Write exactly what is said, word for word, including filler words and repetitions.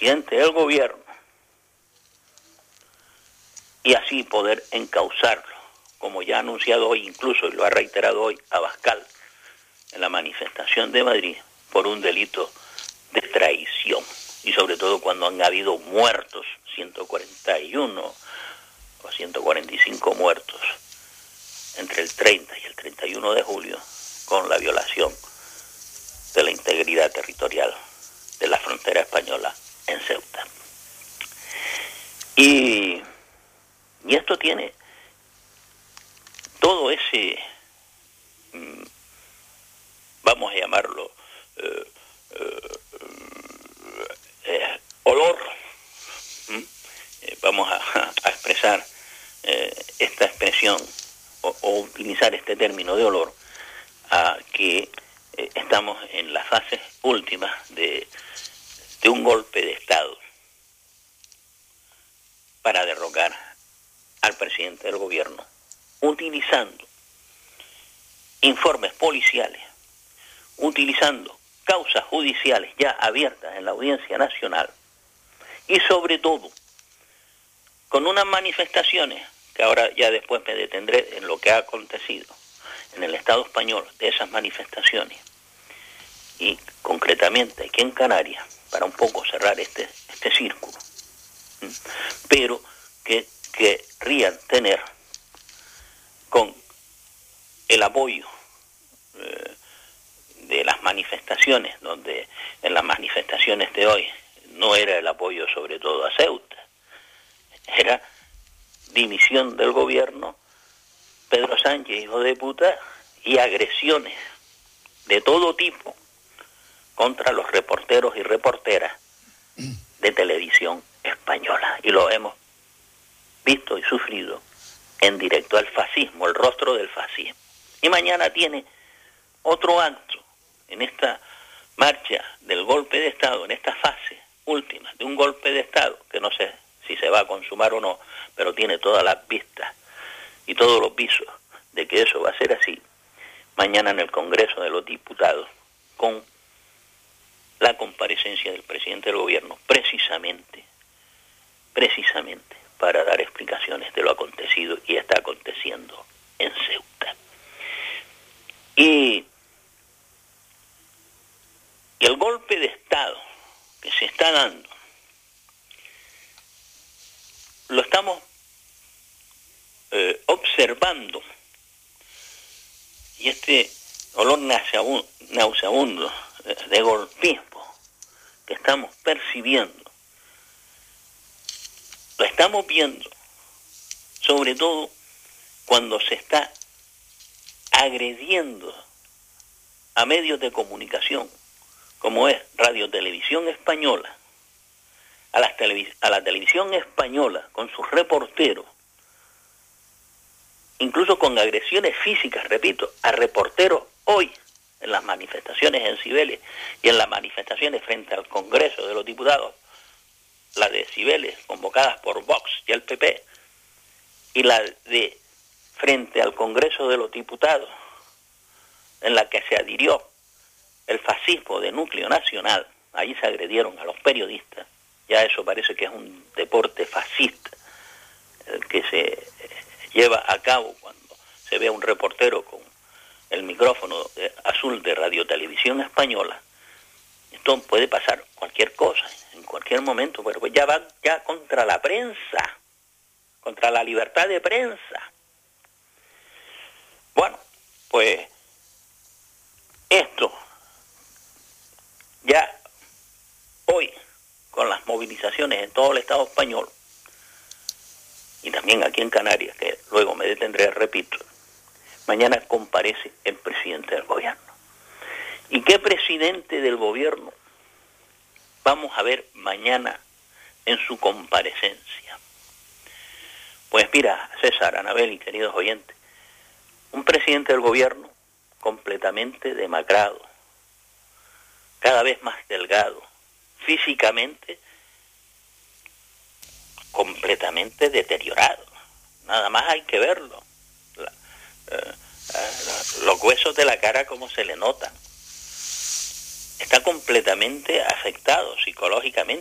presidente del gobierno y así poder encauzarlo, como ya ha anunciado hoy incluso, y lo ha reiterado hoy Abascal en la manifestación de Madrid, por un delito de traición. Y sobre todo cuando han habido muertos, ciento cuarenta y uno o ciento cuarenta y cinco muertos entre el treinta y el treinta y uno de julio, con la violación de la integridad territorial de la frontera española en Ceuta. Y, y esto tiene todo ese, vamos a llamarlo, eh, eh, eh, olor, ¿Mm? eh, vamos a, a expresar eh, esta expresión o, o utilizar este término de olor, a que eh, estamos en las fases últimas de, de un golpe de Estado para derrocar al presidente del gobierno, utilizando informes policiales, utilizando causas judiciales ya abiertas en la Audiencia Nacional y sobre todo con unas manifestaciones, que ahora ya después me detendré en lo que ha acontecido en el Estado español de esas manifestaciones, y concretamente aquí en Canarias, para un poco cerrar este, este círculo, pero que querrían tener con el apoyo eh, de las manifestaciones, donde en las manifestaciones de hoy no era el apoyo sobre todo a Ceuta, era dimisión del gobierno, Pedro Sánchez, hijo de puta, y agresiones de todo tipo contra los reporteros y reporteras de televisión española. Y lo hemos visto y sufrido en directo, al fascismo, el rostro del fascismo. Y mañana tiene otro acto en esta marcha del golpe de Estado, en esta fase última de un golpe de Estado, que no sé si se va a consumar o no, pero tiene todas las vistas y todos los visos de que eso va a ser así, mañana en el Congreso de los Diputados, con la comparecencia del presidente del gobierno, precisamente, precisamente para dar explicaciones de lo acontecido y está aconteciendo en Ceuta. Y, y el golpe de Estado que se está dando, lo estamos eh, observando, y este olor nauseabundo de golpismo que estamos percibiendo, lo estamos viendo sobre todo cuando se está agrediendo a medios de comunicación, como es Radio Televisión Española, a la, televis- a la televisión española con sus reporteros, incluso con agresiones físicas, repito, a reporteros hoy en las manifestaciones en Cibeles y en las manifestaciones frente al Congreso de los Diputados, la de Cibeles convocadas por Vox y el P P, y la de frente al Congreso de los Diputados, en la que se adhirió el fascismo de núcleo nacional. Allí se agredieron a los periodistas. Ya eso parece que es un deporte fascista el que se lleva a cabo cuando se ve a un reportero con el micrófono azul de Radio Televisión Española. Esto puede pasar cualquier cosa, en cualquier momento, pero pues ya va ya contra la prensa, contra la libertad de prensa. Bueno, pues esto ya hoy, con las movilizaciones en todo el Estado español, y también aquí en Canarias, que luego me detendré, repito, mañana comparece el presidente del gobierno. ¿Y qué presidente del gobierno vamos a ver mañana en su comparecencia? Pues mira, César, Anabel y queridos oyentes, un presidente del gobierno completamente demacrado, cada vez más delgado, físicamente completamente deteriorado. Nada más hay que verlo. La, eh, eh, los huesos de la cara como se le notan. Está completamente afectado psicológicamente.